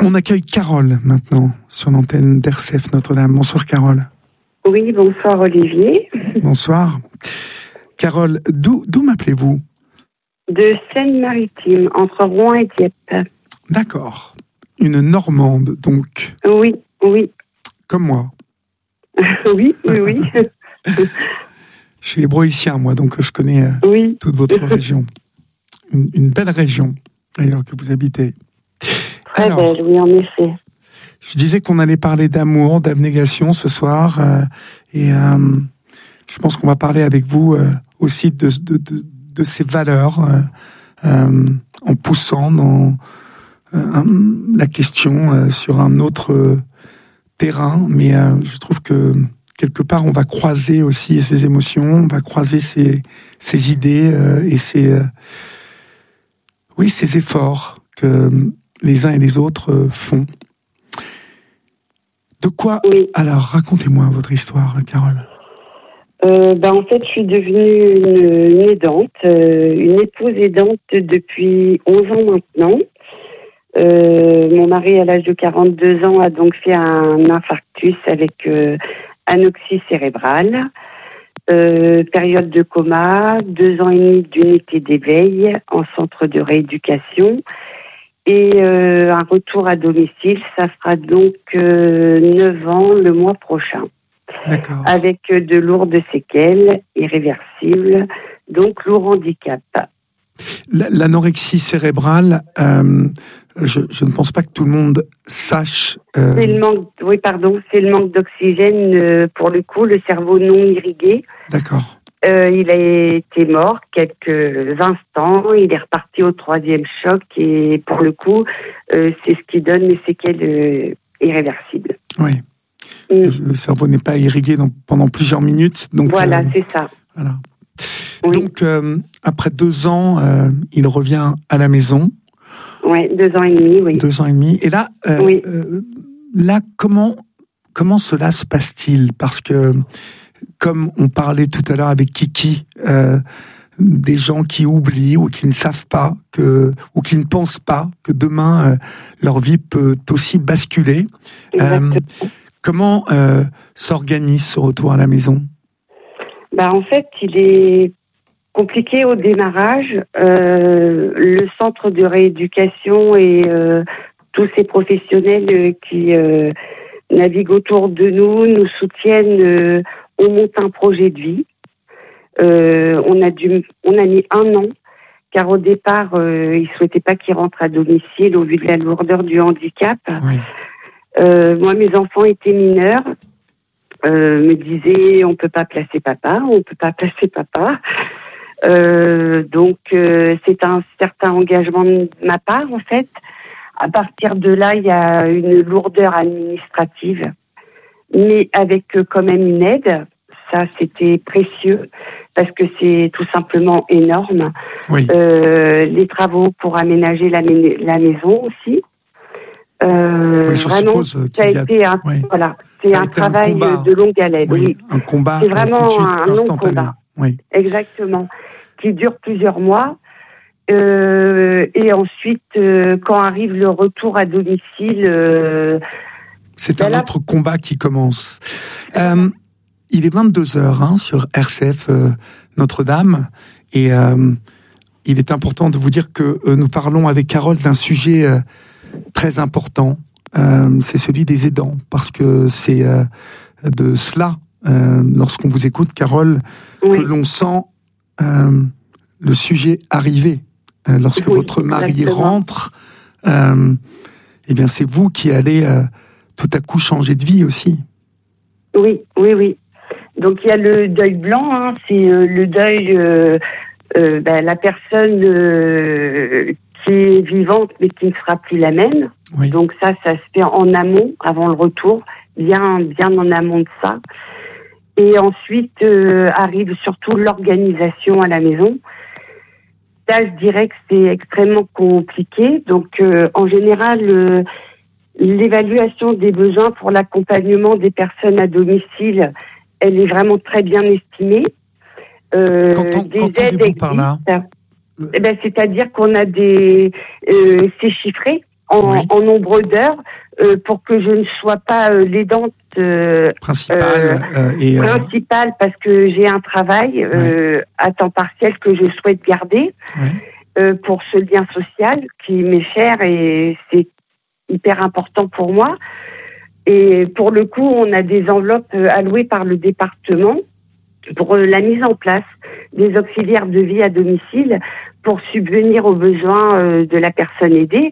On accueille Carole maintenant sur l'antenne d'RCF Notre-Dame. Bonsoir Carole. Oui, bonsoir Olivier. Bonsoir. Carole, d'où m'appelez-vous ? De Seine-Maritime, entre Rouen et Dieppe. D'accord. Une Normande, donc. Oui. Comme moi. Oui. Je suis hébroïcien, moi, donc je connais toute votre région. Une belle région, d'ailleurs, que vous habitez. Très belle, oui, en effet. Je disais qu'on allait parler d'amour, d'abnégation ce soir, et je pense qu'on va parler avec vous aussi de ces valeurs, en poussant dans la question sur un autre terrain, mais je trouve que quelque part on va croiser aussi ces émotions, on va croiser ces idées et ces efforts que les uns et les autres font. De quoi ? Oui. Alors, racontez-moi votre histoire, Carole. En fait, je suis devenue une aidante, une épouse aidante depuis 11 ans maintenant. Mon mari, à l'âge de 42 ans, a donc fait un infarctus avec anoxie cérébrale, période de coma, 2 ans et demi d'unité d'éveil en centre de rééducation et un retour à domicile. Ça fera donc 9 ans le mois prochain. D'accord. Avec de lourdes séquelles irréversibles, donc lourd handicap. L'anorexie cérébrale, je ne pense pas que tout le monde sache. C'est le manque, c'est le manque d'oxygène pour le coup, le cerveau non irrigué. D'accord. Il a été mort quelques instants, il est reparti au 3e choc et pour le coup, c'est ce qui donne les séquelles irréversibles. Oui. Le cerveau n'est pas irrigué pendant plusieurs minutes. Donc, voilà, c'est ça. Voilà. Oui. Donc, après 2 ans, il revient à la maison. Oui, 2 ans et demi, oui. 2 ans et demi. Et là, là comment cela se passe-t-il ? Parce que, comme on parlait tout à l'heure avec Kiki, des gens qui oublient ou qui ne savent pas ou qui ne pensent pas que demain, leur vie peut aussi basculer. Comment s'organise ce retour à la maison ? En fait, il est compliqué au démarrage. Le centre de rééducation et tous ces professionnels qui naviguent autour de nous soutiennent. On monte un projet de vie. On a mis 1 an, car au départ, ils ne souhaitaient pas qu'il rentre à domicile au vu de la lourdeur du handicap. Oui. Moi, mes enfants étaient mineurs, me disaient on peut pas placer papa. Donc c'est un certain engagement de ma part en fait. À partir de là, il y a une lourdeur administrative, mais avec quand même une aide. Ça, c'était précieux parce que c'est tout simplement énorme. Oui. Les travaux pour aménager la maison aussi. Oui, je vraiment, suppose ça a été un travail de longue haleine. Oui, un combat c'est vraiment tout de suite un long combat. Oui. Exactement, qui dure plusieurs mois. Et ensuite, quand arrive le retour à domicile, c'est un autre combat qui commence. Il est 22h sur RCF Notre-Dame et il est important de vous dire que nous parlons avec Carole d'un sujet très important, c'est celui des aidants, parce que c'est de cela, lorsqu'on vous écoute, Carole, que l'on sent le sujet arriver. Lorsque votre mari rentre, eh bien c'est vous qui allez tout à coup changer de vie aussi. Oui. Donc il y a le deuil blanc, c'est le deuil, la personne qui est vivante mais qui ne sera plus la même. Oui. Donc ça se fait en amont, avant le retour, bien en amont de ça. Et ensuite arrive surtout l'organisation à la maison. Là, je dirais que c'est extrêmement compliqué. Donc en général, l'évaluation des besoins pour l'accompagnement des personnes à domicile, elle est vraiment très bien estimée. Qu'entendez-vous par là ? C'est-à-dire qu'on a c'est chiffré. en nombre d'heures pour que je ne sois pas l'aidante principale parce que j'ai un travail à temps partiel que je souhaite garder pour ce lien social qui m'est cher et c'est hyper important pour moi. Et pour le coup, on a des enveloppes allouées par le département pour la mise en place des auxiliaires de vie à domicile pour subvenir aux besoins de la personne aidée.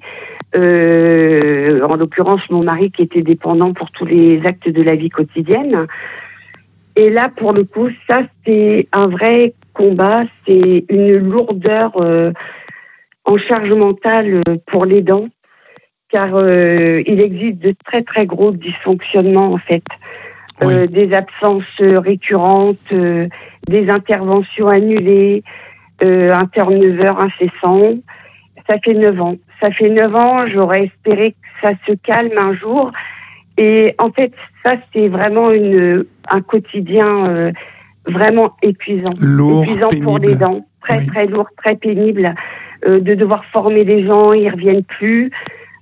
En l'occurrence, mon mari qui était dépendant pour tous les actes de la vie quotidienne. Et là, pour le coup, ça, c'est un vrai combat. C'est une lourdeur en charge mentale pour l'aidant, car il existe de très, très gros dysfonctionnements, en fait. Des absences récurrentes, des interventions annulées, un turnover incessant. Ça fait 9 ans. Ça fait 9 ans, j'aurais espéré que ça se calme un jour. Et en fait, ça, c'est vraiment un quotidien vraiment épuisant. Lourd, épuisant pénible. Pour les dents. Très, très lourd, très pénible. De devoir former les gens, ils ne reviennent plus.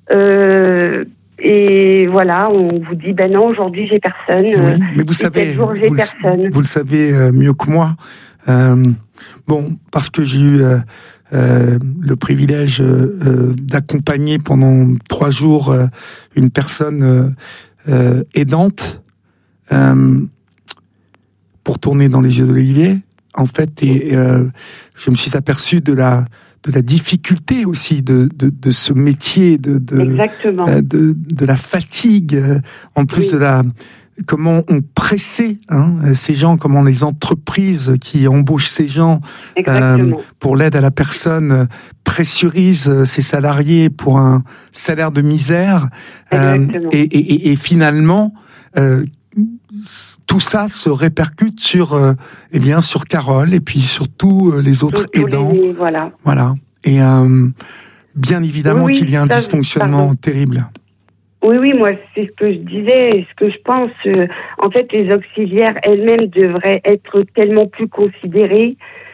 Et voilà, on vous dit, ben non, aujourd'hui, j'ai personne. Oui, mais vous savez, personne. Vous le savez mieux que moi. Parce que j'ai eu le privilège d'accompagner pendant 3 jours une personne aidante pour tourner dans les yeux d'Olivier, en fait, et je me suis aperçu de la difficulté aussi de ce métier, de la fatigue, en plus de comment on pressait ces gens, comment les entreprises qui embauchent ces gens pour l'aide à la personne pressurisent ces salariés pour un salaire de misère. Et finalement, tout ça se répercute sur Carole et puis sur tous les autres aidants. Voilà. Et bien évidemment qu'il y a un dysfonctionnement terrible. Oui, moi, c'est ce que je disais, ce que je pense. En fait, les auxiliaires elles-mêmes devraient être tellement plus considérées.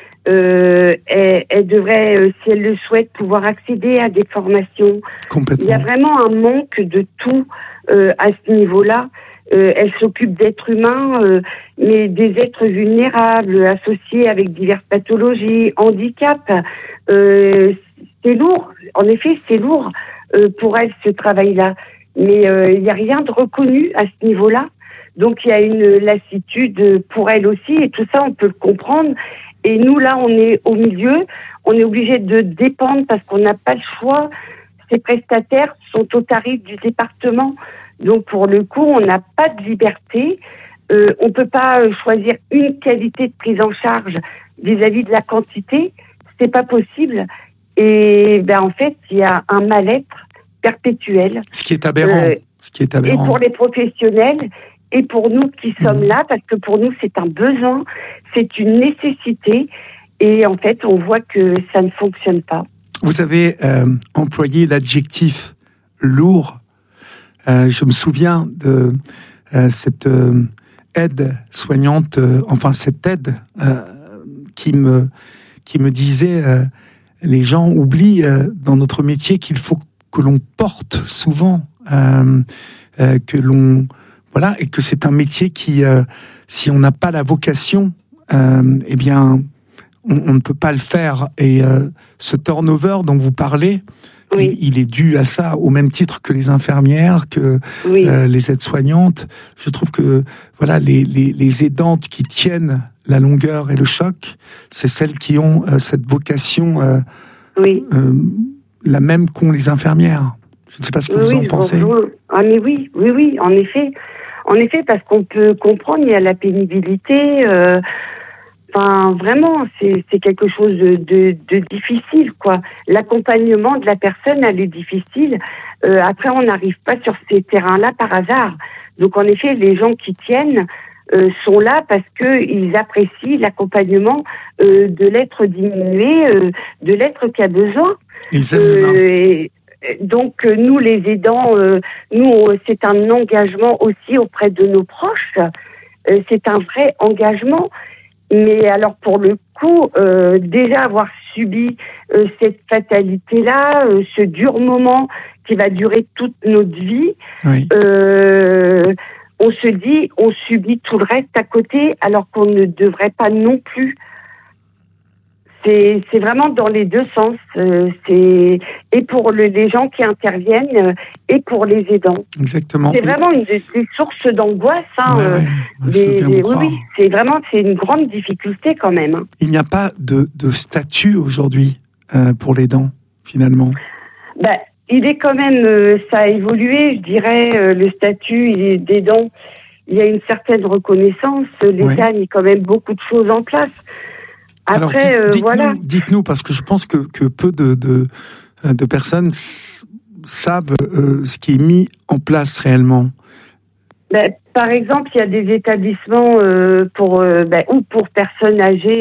Elles devraient, si elles le souhaitent, pouvoir accéder à des formations. Complètement. Il y a vraiment un manque de tout à ce niveau-là. Elles s'occupent d'êtres humains, mais des êtres vulnérables, associés avec diverses pathologies, handicaps. C'est lourd. En effet, c'est lourd pour elles, ce travail-là. Mais il n'y a rien de reconnu à ce niveau-là. Donc, il y a une lassitude pour elles aussi. Et tout ça, on peut le comprendre. Et nous, là, on est au milieu. On est obligé de dépendre parce qu'on n'a pas le choix. Ces prestataires sont au tarif du département. Donc, pour le coup, on n'a pas de liberté. On ne peut pas choisir une qualité de prise en charge vis-à-vis de la quantité. C'est pas possible. Et en fait, il y a un mal-être perpétuel. Ce qui est aberrant. Et pour les professionnels, et pour nous qui sommes là, parce que pour nous, c'est un besoin, c'est une nécessité. Et en fait, on voit que ça ne fonctionne pas. Vous avez employé l'adjectif lourd. Je me souviens de cette aide soignante, cette aide qui me disait les gens oublient dans notre métier qu'il faut que l'on porte souvent, que l'on et que c'est un métier qui, si on n'a pas la vocation, on ne peut pas le faire. Et ce turnover dont vous parlez, il est dû à ça, au même titre que les infirmières, que les aides-soignantes. Je trouve que les aidantes qui tiennent la longueur et le choc, c'est celles qui ont cette vocation la même qu'ont les infirmières. Je ne sais pas ce que vous en pensez. Mais oui, en effet. En effet, parce qu'on peut comprendre, il y a la pénibilité. Vraiment, c'est quelque chose de difficile, quoi. L'accompagnement de la personne, elle est difficile. Après, on n'arrive pas sur ces terrains-là par hasard. Donc, en effet, les gens qui tiennent sont là parce qu'ils apprécient l'accompagnement de l'être diminué, de l'être qui a besoin. Donc, nous, les aidants, c'est un engagement aussi auprès de nos proches. C'est un vrai engagement. Mais alors, pour le coup, déjà avoir subi cette fatalité-là, ce dur moment qui va durer toute notre vie. Oui. On se dit, on subit tout le reste à côté, alors qu'on ne devrait pas non plus. C'est vraiment dans les deux sens. Et pour les gens qui interviennent et pour les aidants. Exactement. C'est vraiment une des sources d'angoisse. Oui, c'est une grande difficulté quand même. Il n'y a pas de statut aujourd'hui pour l'aidant, finalement. Il est quand même, ça a évolué, je dirais, le statut d'aidant. Il y a une certaine reconnaissance. L'État a mis quand même beaucoup de choses en place. Après, alors, dites-nous, parce que je pense que peu de personnes savent ce qui est mis en place réellement. Par exemple, il y a des établissements ou pour personnes âgées,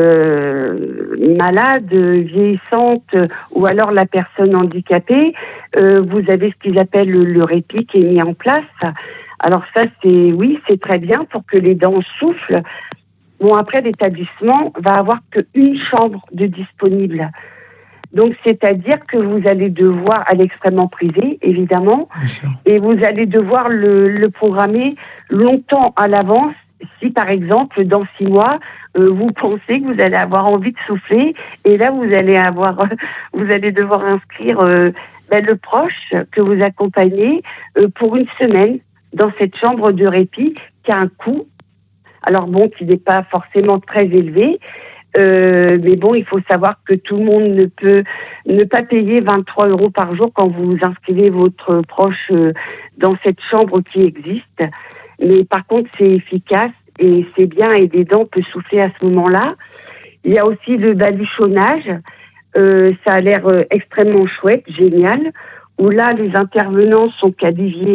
malades, vieillissantes, ou alors la personne handicapée. Vous avez ce qu'ils appellent le répit qui est mis en place. Alors ça, c'est très bien pour que les dents soufflent. Bon, après, l'établissement va avoir qu'une chambre de disponible. Donc, c'est-à-dire que vous allez devoir, à l'extrêmement privé, évidemment, et vous allez devoir le programmer longtemps à l'avance. Si, par exemple, dans 6 mois, vous pensez que vous allez avoir envie de souffler, et là, vous allez devoir inscrire le proche que vous accompagnez pour une semaine dans cette chambre de répit qui a un coût. Alors bon, qui n'est pas forcément très élevé, mais bon, il faut savoir que tout le monde ne peut ne pas payer 23 € par jour quand vous inscrivez votre proche dans cette chambre qui existe. Mais par contre, c'est efficace et c'est bien et des dents peut souffler à ce moment-là. Il y a aussi le baluchonnage, ça a l'air extrêmement chouette, génial, où là, les intervenants sont qualifiés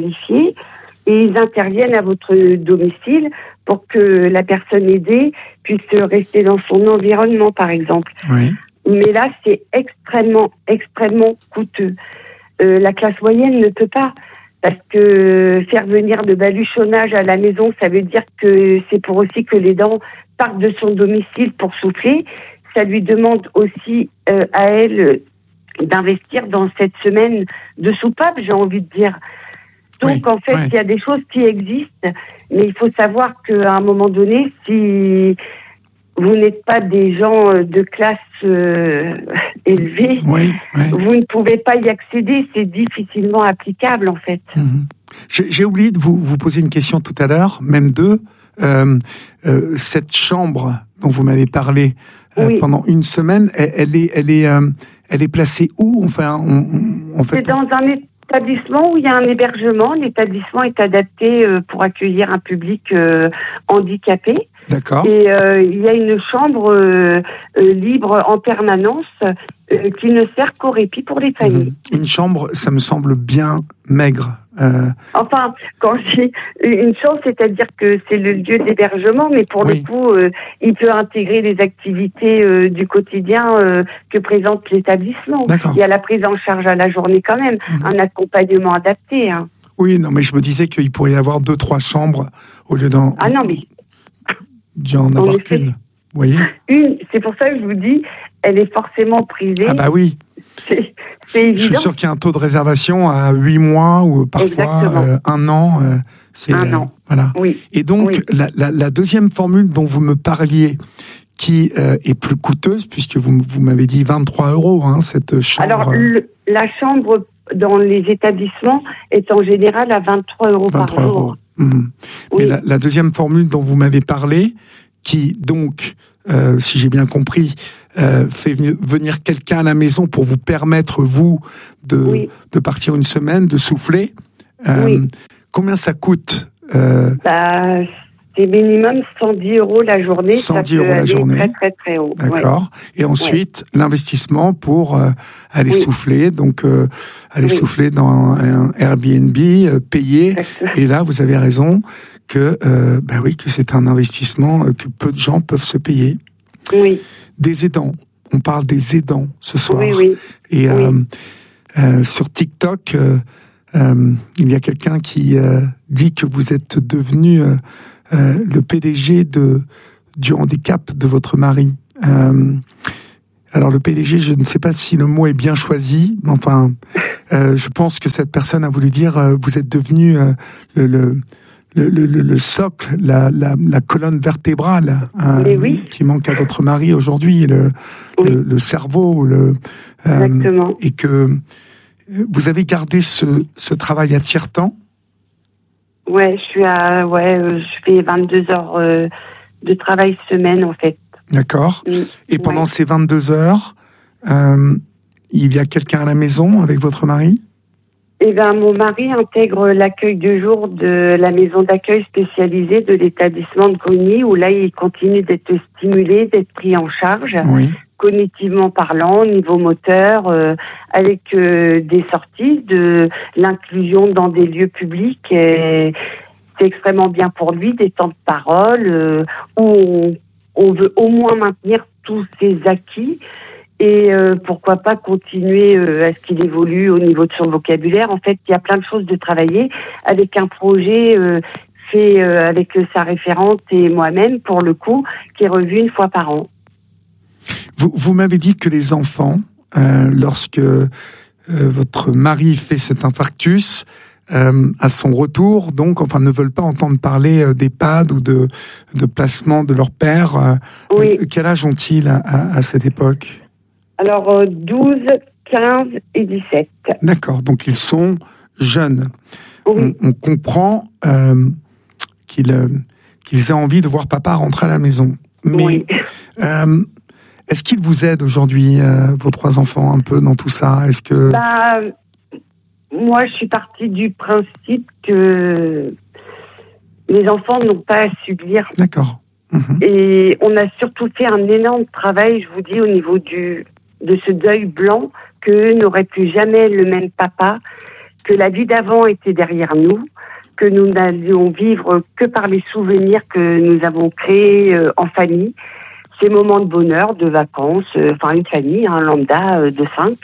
et ils interviennent à votre domicile pour que la personne aidée puisse rester dans son environnement, par exemple. Oui. Mais là, c'est extrêmement, extrêmement coûteux. La classe moyenne ne peut pas, parce que faire venir de baluchonnage à la maison, ça veut dire que c'est pour aussi que les dents partent de son domicile pour souffler. Ça lui demande aussi à elle d'investir dans cette semaine de soupape, j'ai envie de dire. Donc, en fait, il y a des choses qui existent, mais il faut savoir qu'à un moment donné, si vous n'êtes pas des gens de classe élevée, vous ne pouvez pas y accéder, c'est difficilement applicable, en fait. J'ai oublié de vous poser une question tout à l'heure, même deux. Cette chambre dont vous m'avez parlé pendant une semaine, elle est placée où? Enfin, c'est dans un établissement où il y a un hébergement. L'établissement est adapté pour accueillir un public handicapé. D'accord. Et il y a une chambre libre en permanence qui ne sert qu'au répit pour les familles. Une chambre, ça me semble bien maigre. Enfin, quand je dis une chambre, c'est-à-dire que c'est le lieu d'hébergement, mais pour le coup, il peut intégrer les activités du quotidien que présente l'établissement. D'accord. Il y a la prise en charge à la journée quand même, un accompagnement adapté. Hein. Oui, non, mais je me disais qu'il pourrait y avoir 2-3 chambres au lieu d'en... Ah non, mais... d'y en avoir qu'une. Vous voyez ? C'est pour ça que je vous dis, elle est forcément privée. Ah bah oui. C'est évident. Je suis sûr qu'il y a un taux de réservation à 8 mois ou parfois 1 an. C'est 1 an. Voilà. Oui. Et donc, la deuxième formule dont vous me parliez, qui est plus coûteuse, puisque vous m'avez dit 23 €, cette chambre. Alors, la chambre dans les établissements est en général à 23 € par jour. Mais la deuxième formule dont vous m'avez parlé, qui donc, si j'ai bien compris, fait venir quelqu'un à la maison pour vous permettre, vous, de partir une semaine, de souffler. Combien ça coûte C'est minimum 110 € la journée. 110 € la journée. Très, très, très haut. D'accord. Et ensuite, l'investissement pour aller souffler. Donc, aller souffler dans un Airbnb, payer. Exactement. Et là, vous avez raison que, que c'est un investissement que peu de gens peuvent se payer. Oui. Des aidants. On parle des aidants ce soir. Oui. Et sur TikTok, il y a quelqu'un qui dit que vous êtes devenu le PDG du handicap de votre mari. Alors le PDG, je ne sais pas si le mot est bien choisi, mais enfin, je pense que cette personne a voulu dire vous êtes devenu le socle, la colonne vertébrale qui manque à votre mari aujourd'hui, le cerveau, exactement. Et que vous avez gardé ce travail à tiers-temps. Ouais, je fais 22 heures de travail semaine en fait. D'accord. Et pendant ces 22 heures, il y a quelqu'un à la maison avec votre mari ? Eh bien, mon mari intègre l'accueil de jour de la maison d'accueil spécialisée de l'établissement de Cogny, où là, il continue d'être stimulé, d'être pris en charge, cognitivement parlant, niveau moteur, avec des sorties, de l'inclusion dans des lieux publics. Et c'est extrêmement bien pour lui, des temps de parole, où on veut au moins maintenir tous ses acquis. Et pourquoi pas continuer à ce qu'il évolue au niveau de son vocabulaire. En fait, il y a plein de choses de travailler avec un projet fait avec sa référente et moi-même, pour le coup, qui est revu une fois par an. Vous m'avez dit que les enfants, lorsque votre mari fait cet infarctus, à son retour, donc, enfin, ne veulent pas entendre parler d'EHPAD ou de placement de leur père. Quel âge ont-ils à cette époque ? Alors, 12, 15 et 17. D'accord, donc ils sont jeunes. Oui. On comprend qu'ils aient envie de voir papa rentrer à la maison. Mais est-ce qu'ils vous aident aujourd'hui, vos 3 enfants, un peu dans tout ça ? Est-ce que... Moi, je suis partie du principe que les enfants n'ont pas à subir. D'accord. Et on a surtout fait un énorme travail, je vous dis, au niveau de ce deuil blanc, qu'eux n'auraient plus jamais le même papa, que la vie d'avant était derrière nous, que nous n'allions vivre que par les souvenirs que nous avons créés en famille, ces moments de bonheur, de vacances, une famille, lambda de 5.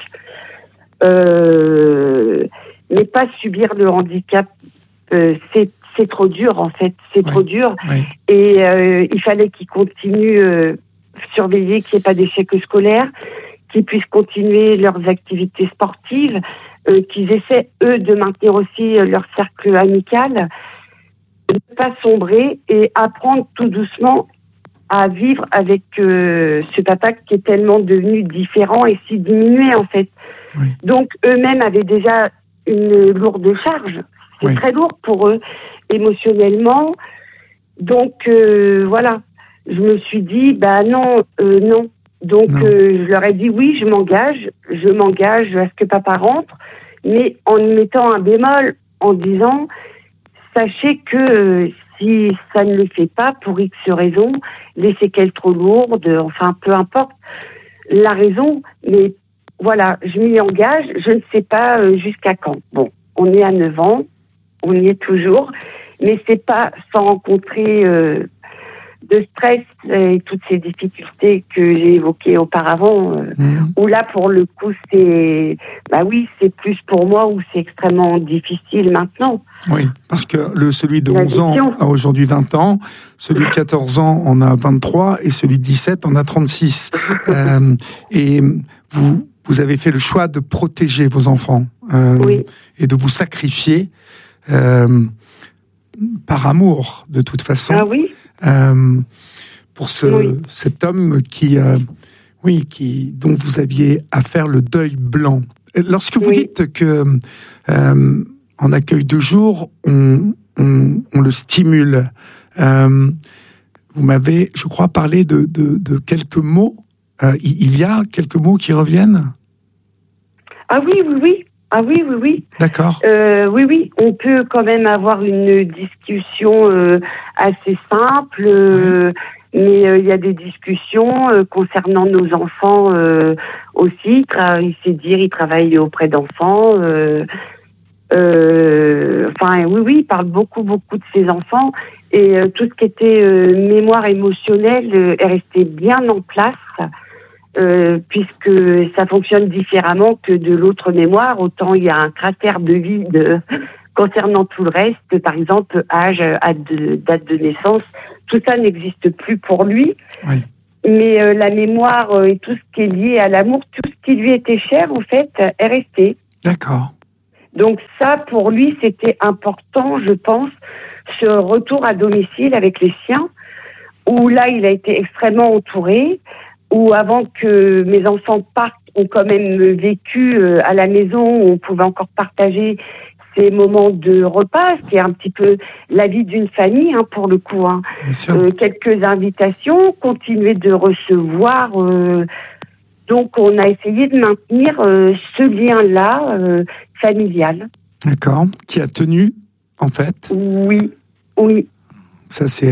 Mais pas subir le handicap, c'est trop dur en fait, c'est trop dur. Et il fallait qu'ils continuent surveiller qu'il n'y ait pas d'échec scolaire, qu'ils puissent continuer leurs activités sportives, qu'ils essaient, eux, de maintenir aussi leur cercle amical, de ne pas sombrer et apprendre tout doucement à vivre avec ce papa qui est tellement devenu différent et si diminué, en fait. Donc, eux-mêmes avaient déjà une lourde charge. C'est très lourd pour eux, émotionnellement. Donc, voilà. Je me suis dit, non. Donc, je leur ai dit, oui, je m'engage à ce que papa rentre, mais en mettant un bémol, en disant, sachez que si ça ne le fait pas, pour X raisons, les séquelles trop lourdes, enfin, peu importe la raison, mais voilà, je m'y engage, je ne sais pas jusqu'à quand. Bon, on est à 9 ans, on y est toujours, mais c'est pas sans rencontrer de stress et toutes ces difficultés que j'ai évoquées auparavant, où là, pour le coup, c'est plus pour moi, où c'est extrêmement difficile maintenant. Oui, parce que celui de 11 ans a aujourd'hui 20 ans, celui de 14 ans en a 23 et celui de 17 en a 36. Et vous avez fait le choix de protéger vos enfants et de vous sacrifier par amour, de toute façon. Ah oui. Pour cet homme dont vous aviez à faire le deuil blanc. Lorsque vous dites que en accueil de jour, on le stimule, vous m'avez, je crois, parlé de quelques mots. Il y a quelques mots qui reviennent ? Ah oui. Ah oui. D'accord. Oui. On peut quand même avoir une discussion assez simple, mais il y a des discussions concernant nos enfants aussi. Il sait dire, il travaille auprès d'enfants. Il parle beaucoup de ses enfants. Et tout ce qui était mémoire émotionnelle est resté bien en place. Puisque ça fonctionne différemment que de l'autre mémoire, autant il y a un cratère de vide concernant tout le reste, par exemple âge, date de naissance, tout ça n'existe plus pour lui. Mais la mémoire et tout ce qui est lié à l'amour, tout ce qui lui était cher, en fait, est resté. D'accord. Donc ça, pour lui, c'était important, je pense, ce retour à domicile avec les siens, où là, il a été extrêmement entouré, où avant que mes enfants partent, ont quand même vécu à la maison, où on pouvait encore partager ces moments de repas, c'est un petit peu la vie d'une famille, pour le coup. Bien sûr. Quelques invitations, continuer de recevoir. Donc, on a essayé de maintenir ce lien-là familial. D'accord. Qui a tenu, en fait. Oui. Ça, c'est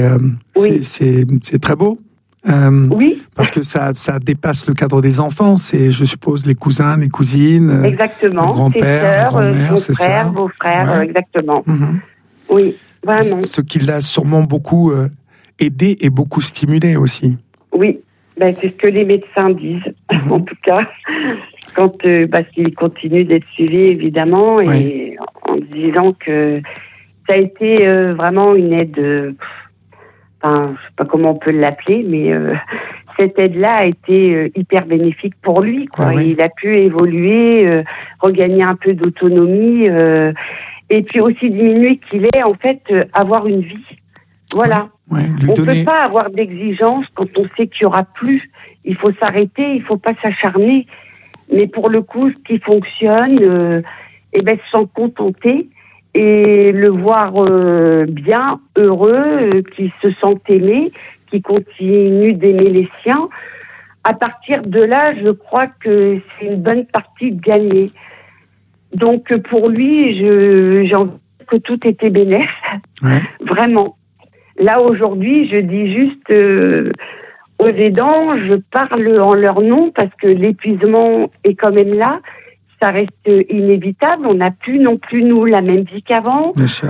très beau. Oui. Parce que ça dépasse le cadre des enfants. C'est, je suppose, les cousins, les cousines. Exactement. Le grand-père, la grand-mère, ses frères, vos frères, exactement. Mm-hmm. Oui, vraiment. Ce qui l'a sûrement beaucoup aidé et beaucoup stimulé aussi. Oui, c'est ce que les médecins disent, en tout cas. Quand, parce qu'ils continuent d'être suivis, évidemment, et en disant que ça a été vraiment une aide... je ne sais pas comment on peut l'appeler, mais cette aide-là a été hyper bénéfique pour lui, quoi. Oui. Il a pu évoluer, regagner un peu d'autonomie, et puis aussi diminuer qu'il est, en fait, avoir une vie. Voilà. Ouais, on ne peut pas avoir d'exigence quand on sait qu'il n'y aura plus. Il faut s'arrêter, il ne faut pas s'acharner. Mais pour le coup, ce qui fonctionne, s'en contenter et le voir bien, heureux, qui se sent aimé, qui continue d'aimer les siens. À partir de là, je crois que c'est une bonne partie de gagner. Donc pour lui, j'ai envie de dire que tout était bénéf, vraiment. Là aujourd'hui, je dis juste aux aidants, je parle en leur nom parce que l'épuisement est quand même là. Ça reste inévitable. On n'a plus non plus, nous, la même vie qu'avant. Bien sûr.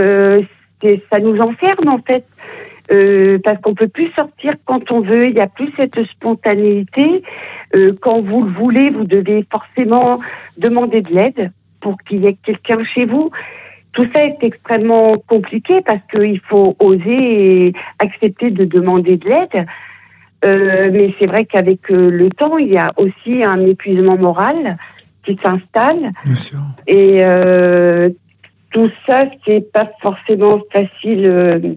Ça nous enferme, en fait. Parce qu'on peut plus sortir quand on veut. Il n'y a plus cette spontanéité. Quand vous le voulez, vous devez forcément demander de l'aide pour qu'il y ait quelqu'un chez vous. Tout ça est extrêmement compliqué parce qu'il faut oser et accepter de demander de l'aide. Mais c'est vrai qu'avec le temps, il y a aussi un épuisement moral qui s'installe. Bien sûr. Et tout ça, c'est pas forcément facile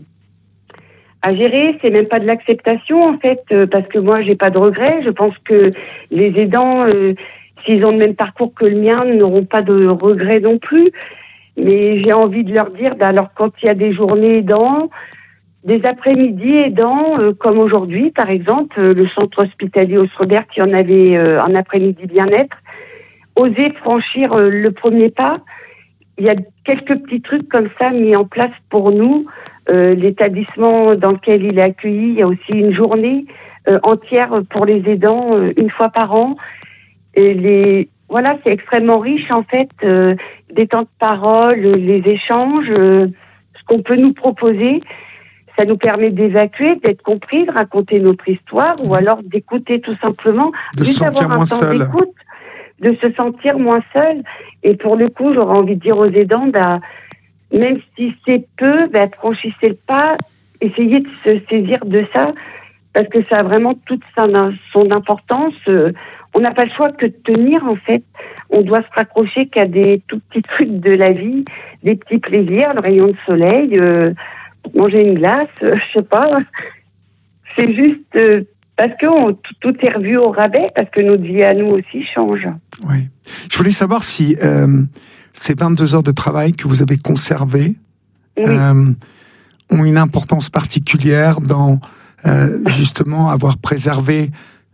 à gérer. C'est même pas de l'acceptation, en fait, parce que moi, j'ai pas de regrets. Je pense que les aidants, s'ils ont le même parcours que le mien, n'auront pas de regrets non plus. Mais j'ai envie de leur dire, alors quand il y a des journées aidants, des après-midi aidants, comme aujourd'hui, par exemple, le centre hospitalier Osrebert qui en avait un après-midi bien-être, oser franchir le premier pas. Il y a quelques petits trucs comme ça mis en place pour nous. L'établissement dans lequel il est accueilli, il y a aussi une journée entière pour les aidants, une fois par an. Et voilà, c'est extrêmement riche en fait, des temps de parole, les échanges, ce qu'on peut nous proposer. Ça nous permet d'évacuer, d'être compris, de raconter notre histoire, ou alors d'écouter tout simplement, de se sentir moins seul. De se sentir moins seul. Et pour le coup, j'aurais envie de dire aux aidants, même si c'est peu, franchissez le pas, essayez de se saisir de ça, parce que ça a vraiment toute son importance. On n'a pas le choix que de tenir, en fait. On doit se raccrocher qu'à des tout petits trucs de la vie, des petits plaisirs, le rayon de soleil, manger une glace, je sais pas. C'est juste parce que tout est revu au rabais, parce que notre vie à nous aussi change. Oui. Je voulais savoir si ces 22 heures de travail que vous avez conservées ont une importance particulière dans justement avoir préservé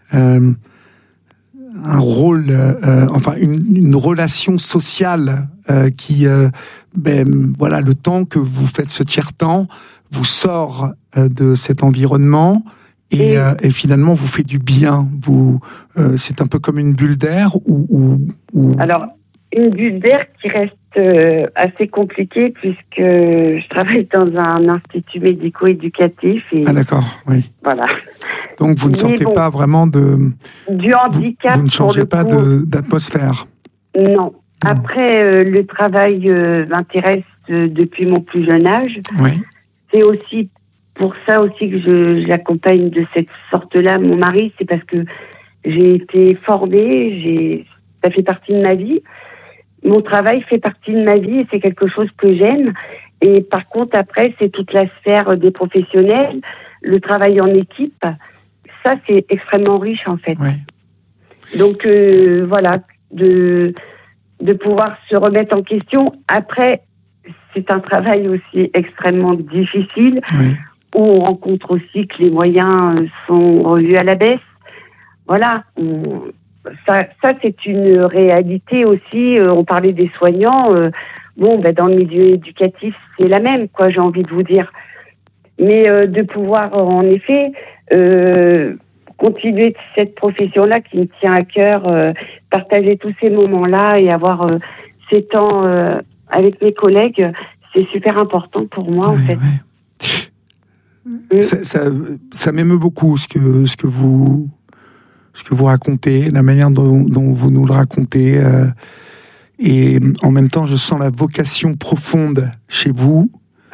un rôle, une relation sociale qui, voilà, le temps que vous faites ce tiers-temps vous sort de cet environnement et finalement vous fait du bien. C'est un peu comme une bulle d'air ou... Alors, une bulle d'air qui reste assez compliquée puisque je travaille dans un institut médico-éducatif. Ah d'accord, oui. Voilà. Donc vous ne sortez pas vraiment du handicap. Vous ne changez pas d'atmosphère. Non. Après, le travail m'intéresse depuis mon plus jeune âge. Oui. C'est aussi pour ça aussi que j'accompagne de cette sorte-là mon mari, c'est parce que j'ai été formée, ça fait partie de ma vie. Mon travail fait partie de ma vie et c'est quelque chose que j'aime. Et par contre, après, c'est toute la sphère des professionnels, le travail en équipe. Ça, c'est extrêmement riche, en fait. Oui. Donc, voilà, de pouvoir se remettre en question. Après, c'est un travail aussi extrêmement difficile, oui. où on rencontre aussi que les moyens sont revus à la baisse. Voilà, ça c'est une réalité aussi. On parlait des soignants. Dans le milieu éducatif, c'est la même, quoi, j'ai envie de vous dire. Mais de pouvoir, en effet, continuer cette profession-là qui me tient à cœur, partager tous ces moments-là et avoir ces temps avec mes collègues, c'est super important pour moi, en fait. Oui. Ça m'émeut beaucoup ce que vous racontez, la manière dont vous nous le racontez. Et en même temps, je sens la vocation profonde chez vous.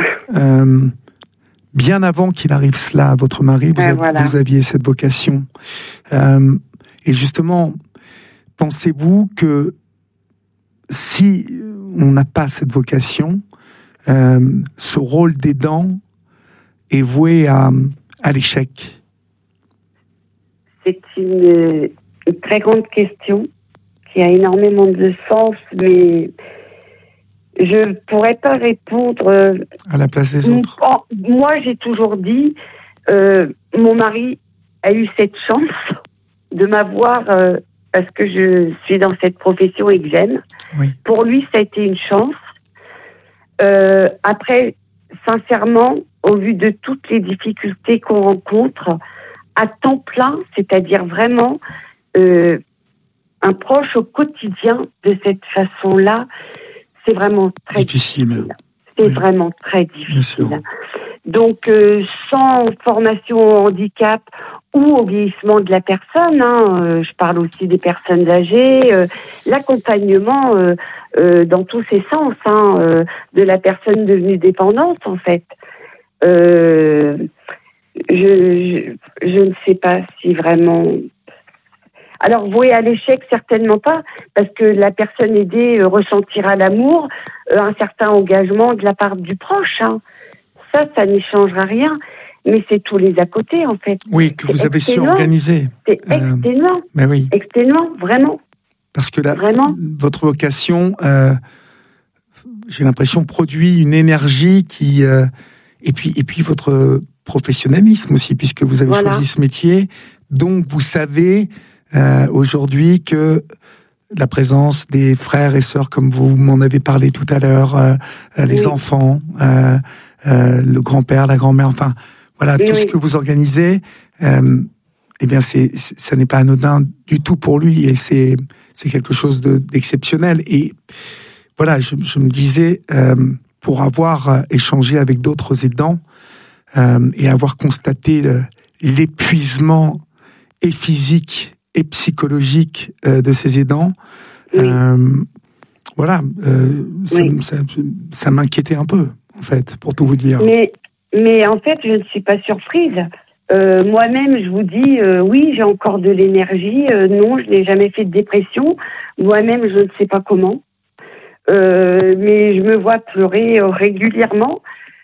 Bien avant qu'il arrive cela, votre mari, vous aviez cette vocation. Et justement, pensez-vous que si on n'a pas cette vocation, ce rôle d'aidant est voué à l'échec? C'est une très grande question qui a énormément de sens, mais je ne pourrais pas répondre à la place des autres. Moi, j'ai toujours dit, mon mari a eu cette chance de m'avoir parce que je suis dans cette profession et que j'aime. Oui. Pour lui, ça a été une chance. Après, sincèrement, au vu de toutes les difficultés qu'on rencontre, à temps plein, c'est-à-dire vraiment un proche au quotidien de cette façon-là, c'est vraiment très difficile. C'est vraiment très difficile. Donc, sans formation au handicap ou au vieillissement de la personne, je parle aussi des personnes âgées, l'accompagnement dans tous ses sens, de la personne devenue dépendante, en fait. Je ne sais pas si vraiment... Alors, voué à l'échec, certainement pas, parce que la personne aidée ressentira l'amour, un certain engagement de la part du proche. Ça n'y changera rien, mais c'est tous les à côté, en fait. Oui, que vous avez su organiser. C'est exténuant. Mais oui. Exténuant, vraiment. Parce que votre vocation, j'ai l'impression, produit une énergie qui... et puis votre professionnalisme aussi, puisque vous avez choisi ce métier, donc vous savez... aujourd'hui que la présence des frères et sœurs, comme vous m'en avez parlé tout à l'heure, les enfants, le grand-père, la grand-mère, enfin, voilà, tout ce que vous organisez, eh bien, ça n'est pas anodin du tout pour lui, et c'est quelque chose d'exceptionnel. Et voilà, je me disais, pour avoir échangé avec d'autres aidants, et avoir constaté l'épuisement et physique et psychologique de ces aidants, ça m'inquiétait un peu, en fait, pour tout vous dire. Mais en fait, je ne suis pas surprise. Moi-même, je vous dis, oui, j'ai encore de l'énergie. Non, je n'ai jamais fait de dépression. Moi-même, je ne sais pas comment. Mais je me vois pleurer régulièrement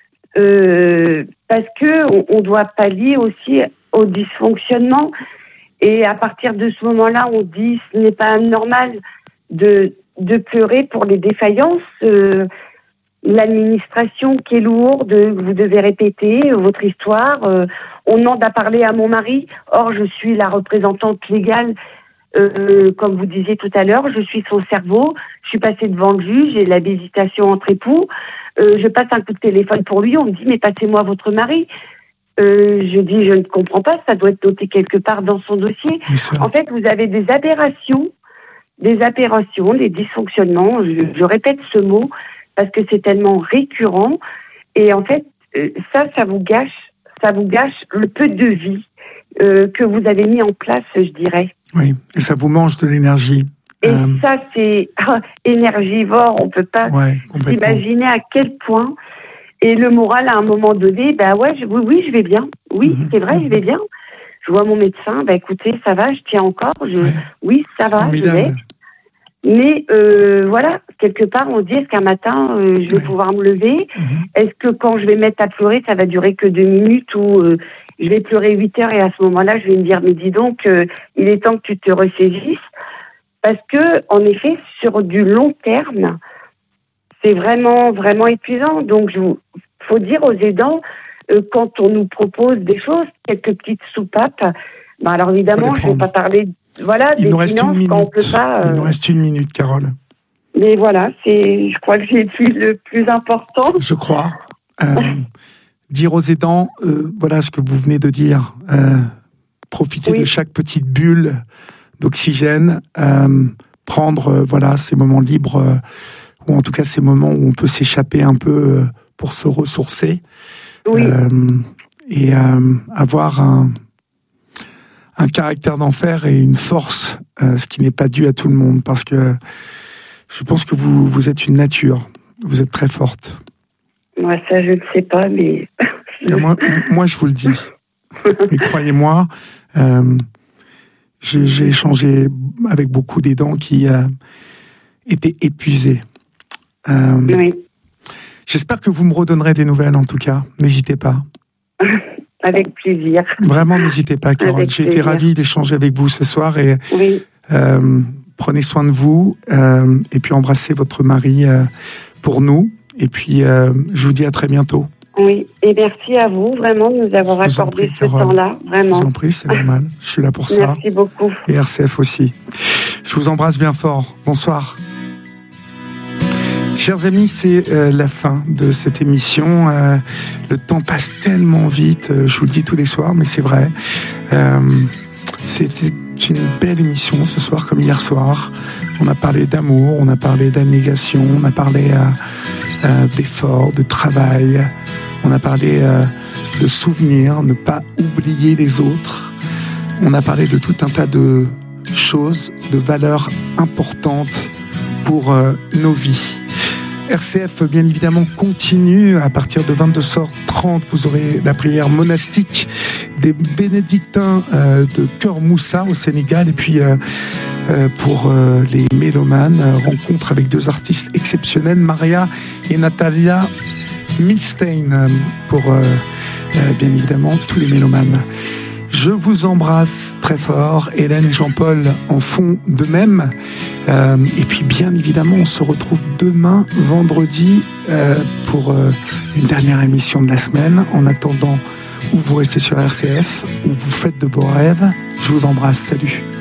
parce qu'on doit pallier aussi au dysfonctionnement. Et à partir de ce moment-là, on dit ce n'est pas normal de pleurer pour les défaillances. L'administration qui est lourde, vous devez répéter votre histoire. On demande à parler à mon mari. Or, je suis la représentante légale, comme vous disiez tout à l'heure. Je suis son cerveau. Je suis passée devant le juge. J'ai la visitation entre époux. Je passe un coup de téléphone pour lui. On me dit, mais passez-moi votre mari. Je dis, je ne comprends pas, ça doit être noté quelque part dans son dossier. En fait, vous avez des aberrations, des dysfonctionnements, je répète ce mot, parce que c'est tellement récurrent, et en fait, ça vous gâche le peu de vie que vous avez mis en place, je dirais. Oui, et ça vous mange de l'énergie. Et ça, c'est énergivore, on ne peut pas s'imaginer à quel point... Et le moral, à un moment donné, oui, je vais bien. Oui, c'est vrai, je vais bien. Je vois mon médecin, écoutez, ça va, je tiens encore. Oui, ça va, formidable. je vais. Mais voilà, quelque part, on dit, est-ce qu'un matin, je vais pouvoir me lever? Est-ce que quand je vais mettre à pleurer, ça va durer que 2 minutes ou je vais pleurer 8 heures et à ce moment-là, je vais me dire, mais dis donc, il est temps que tu te ressaisisses. Parce que, en effet, sur du long terme, c'est vraiment, vraiment épuisant. Donc, faut dire aux aidants, quand on nous propose des choses, quelques petites soupapes, alors évidemment, je ne vais pas parler des finances quand on peut pas... Il nous reste 1 minute, Carole. Mais voilà, je crois que j'ai dit le plus important. Je crois. Dire aux aidants, voilà ce que vous venez de dire. Profiter de chaque petite bulle d'oxygène, prendre ces moments libres, ou en tout cas ces moments où on peut s'échapper un peu pour se ressourcer. Oui. Et avoir un caractère d'enfer et une force, ce qui n'est pas dû à tout le monde, parce que je pense que vous êtes une nature, vous êtes très forte. Moi, ça, je ne sais pas, mais... moi, je vous le dis. Et croyez-moi, j'ai échangé avec beaucoup d'aidants qui étaient épuisés. Oui. J'espère que vous me redonnerez des nouvelles, en tout cas. N'hésitez pas. Avec plaisir. Vraiment, n'hésitez pas, Carole. J'ai été ravi d'échanger avec vous ce soir et prenez soin de vous et puis embrassez votre mari pour nous. Et puis, je vous dis à très bientôt. Oui, et merci à vous, vraiment, de nous avoir accordé ce temps-là. Vraiment. Je vous en prie, c'est normal. Je suis là pour ça. Merci beaucoup. Et RCF aussi. Je vous embrasse bien fort. Bonsoir. Chers amis, c'est la fin de cette émission. Le temps passe tellement vite, je vous le dis tous les soirs, mais c'est vrai. C'était une belle émission ce soir comme hier soir. On a parlé d'amour, on a parlé d'abnégation, on a parlé d'effort, de travail, on a parlé de souvenirs, ne pas oublier les autres. On a parlé de tout un tas de choses, de valeurs importantes pour nos vies. RCF, bien évidemment, continue. À partir de 22h30, vous aurez la prière monastique des bénédictins de Cœur Moussa au Sénégal. Et puis, pour les mélomanes, rencontre avec 2 artistes exceptionnels, Maria et Natalia Milstein, pour, bien évidemment, tous les mélomanes. Je vous embrasse très fort. Hélène et Jean-Paul en font de même. Et puis, bien évidemment, on se retrouve demain, vendredi, pour une dernière émission de la semaine. En attendant, ou vous restez sur RCF, ou vous faites de beaux rêves. Je vous embrasse. Salut.